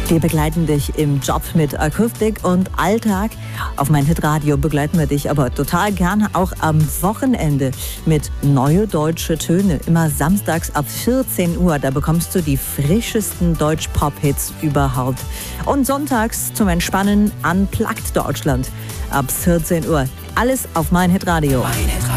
Wir begleiten dich im Job mit Akustik und Alltag. Auf mein Hitradio begleiten wir dich aber total gerne auch am Wochenende mit neue deutsche Töne. Immer samstags ab 14 Uhr, da bekommst du die frischesten Deutsch-Pop-Hits überhaupt. Und sonntags zum Entspannen Unplugged Deutschland ab 14 Uhr. Alles auf mein Hitradio.